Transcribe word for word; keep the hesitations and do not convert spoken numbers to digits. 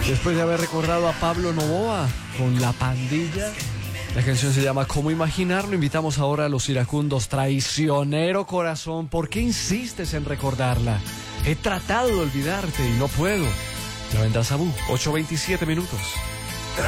Después de haber recordado a Pablo Novoa con La Pandilla, la canción se llama ¿Cómo imaginarlo? Invitamos ahora a los iracundos. Traicionero corazón, ¿por qué insistes en recordarla? He tratado de olvidarte y no puedo. La Venda Sabú, ocho veintisiete minutos.